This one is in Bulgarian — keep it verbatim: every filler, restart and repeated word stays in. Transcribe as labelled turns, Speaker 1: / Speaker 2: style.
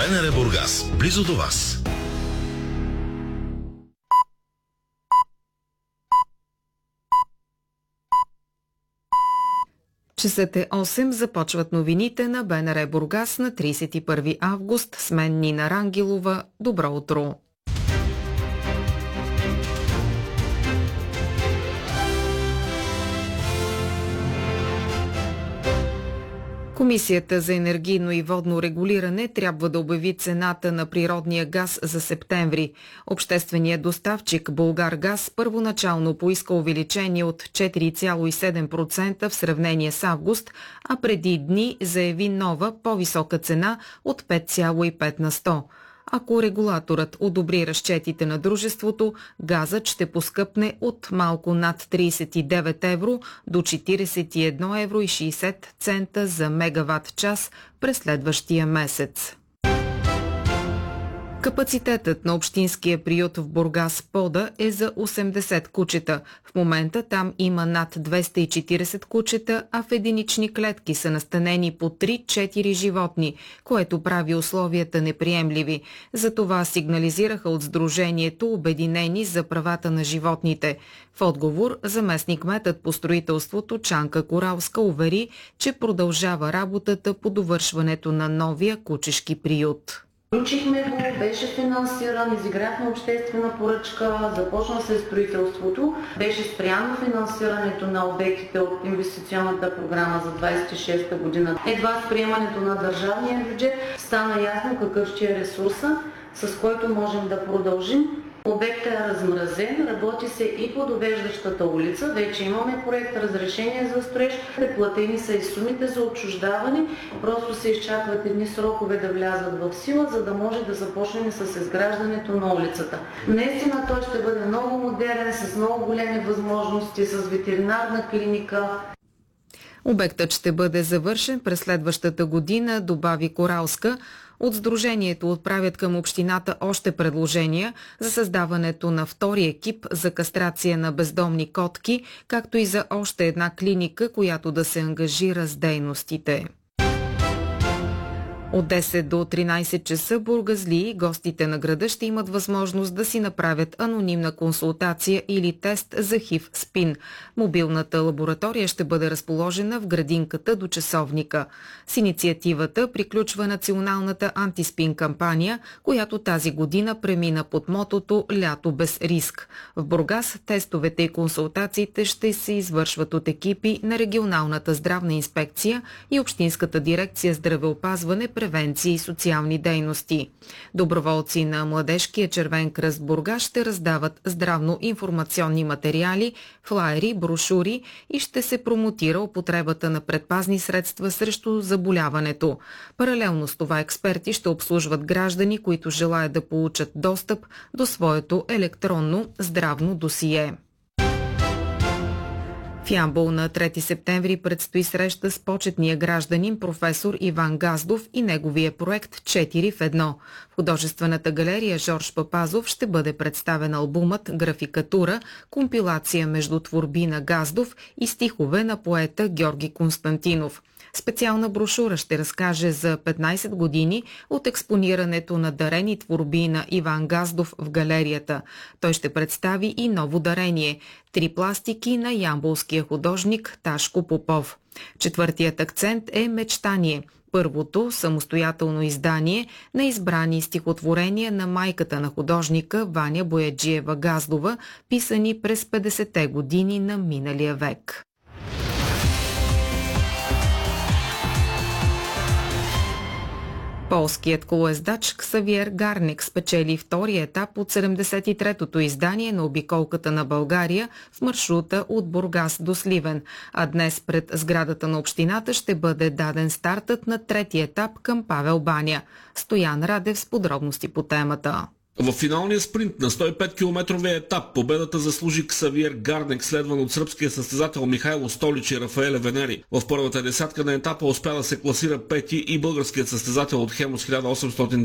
Speaker 1: БНР Бургас, близо до вас.
Speaker 2: Часът е осем, започват новините на БНР Бургас на тридесет и първи август. С мен Нина Рангелова. Добро утро! Комисията за енергийно и водно регулиране трябва да обяви цената на природния газ за септември. Общественият доставчик Булгаргаз първоначално поиска увеличение от четири цяло и седем процента в сравнение с август, а преди дни заяви нова, по-висока цена от пет цяло и пет на сто. Ако регулаторът одобри разчетите на дружеството, газът ще поскъпне от малко над тридесет и девет евро до четиридесет и едно евро и шейсет цента за мегаватт час през следващия месец. Капацитетът на общинския приют в Бургас Пода е за осемдесет кучета. В момента там има над двеста и четиридесет кучета, а в единични клетки са настанени по три-четири животни, което прави условията неприемливи. Затова сигнализираха от Сдружението Обединени за правата на животните. В отговор заместник-кметът по строителството Чанка Коралска увери, че продължава работата по довършването на новия кучешки приют.
Speaker 3: Включихме го, беше финансиран, изиграхме обществена поръчка, започна се строителството, беше спряно финансирането на обектите от инвестиционната програма за двадесет и шеста година. Едва с приемането на държавния бюджет стана ясно какъв ще е ресурса, с който можем да продължим. Обектът е размразен, работи се и по довеждащата улица, вече имаме проект, разрешение за строеж, платени са и сумите за отчуждаване, просто се изчакват едни срокове да влязат в сила, за да може да започнем с изграждането на улицата. Наистина той ще бъде много модерен, с много големи възможности, с ветеринарна клиника.
Speaker 2: Обектът ще бъде завършен през следващата година, добави Коралска. От Сдружението отправят към общината още предложения за създаването на втори екип за кастрация на бездомни котки, както и за още една клиника, която да се ангажира с дейностите. От десет до тринадесет часа бургазлии, гостите на града ще имат възможност да си направят анонимна консултация или тест за хив спин. Мобилната лаборатория ще бъде разположена в градинката до часовника. С инициативата приключва националната антиспин кампания, която тази година премина под мотото «Лято без риск». В Бургас тестовете и консултациите ще се извършват от екипи на регионалната здравна инспекция и Общинската дирекция здравеопазване, превенция и социални дейности. Доброволци на Младежкия червен кръст Бургас ще раздават здравно-информационни материали, флаери, брошури и ще се промотира употребата на предпазни средства срещу заболяването. Паралелно с това експерти ще обслужват граждани, които желаят да получат достъп до своето електронно здравно досие. В Ямбол на трети септември предстои среща с почетния гражданин професор Иван Газдов и неговия проект четири в едно. В художествената галерия Жорж Папазов ще бъде представен албумът «Графикатура», компилация между творби на Газдов и стихове на поета Георги Константинов. Специална брошура ще разкаже за петнадесет години от експонирането на дарени творби на Иван Газдов в галерията. Той ще представи и ново дарение – три пластики на ямболския художник Ташко Попов. Четвъртият акцент е «Мечтание». Първото самостоятелно издание на избрани стихотворения на майката на художника Ваня Бояджиева Газдова, писани през петдесетте години на миналия век. Полският колоездач Ксавиер Гарник спечели втория етап от седемдесет и третото издание на обиколката на България в маршрута от Бургас до Сливен, а днес пред сградата на общината ще бъде даден стартът на третия етап към Павел баня. Стоян Радев с подробности по темата.
Speaker 4: В финалния спринт на сто и пет километровия етап победата заслужи Ксавиер Гарник, следван от сръбския състезател Михайло Столич и Рафаеле Венери. В първата десятка на етапа успя да се класира пети и българският състезател от Хемос хиляда осемстотин